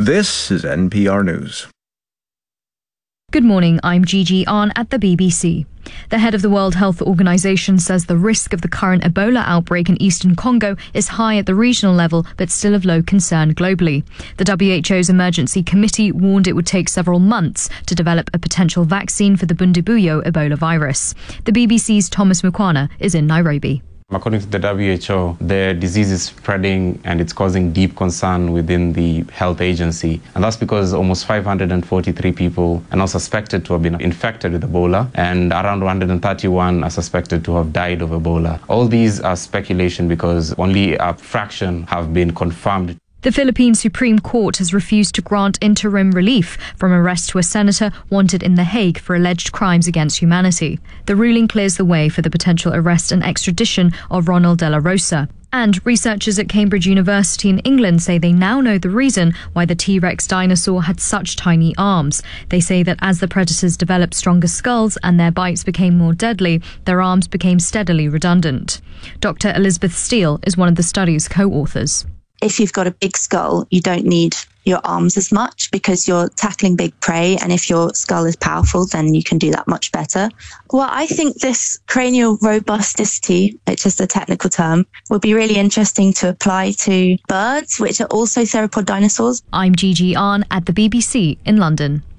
This is NPR News. Good morning, I'm Gigi Ahn at the BBC. The head of the World Health Organization says the risk of the current Ebola outbreak in eastern Congo is high at the regional level, but still of low concern globally. The WHO's emergency committee warned it would take several months to develop a potential vaccine for the Bundibugyo Ebola virus. The BBC's Thomas Mukwana is in Nairobi. According to the WHO, the disease is spreading and it's causing deep concern within the health agency. And that's because almost 543 people are now suspected to have been infected with Ebola, and around 131 are suspected to have died of Ebola. All these are speculation because only a fraction have been confirmed. The Philippine Supreme Court has refused to grant interim relief from arrest to a senator wanted in The Hague for alleged crimes against humanity. The ruling clears the way for the potential arrest and extradition of Ronald De La Rosa. And researchers at Cambridge University in England say they now know the reason why the T-Rex dinosaur had such tiny arms. They say that as the predators developed stronger skulls and their bites became more deadly, their arms became steadily redundant. Dr. Elizabeth Steele is one of the study's co-authors. If you've got a big skull, you don't need your arms as much because you're tackling big prey, and if your skull is powerful, then you can do that much better. Well, I think this cranial robusticity, which is the technical term, would be really interesting to apply to birds, which are also theropod dinosaurs. I'm Gigi Ahn at the BBC in London.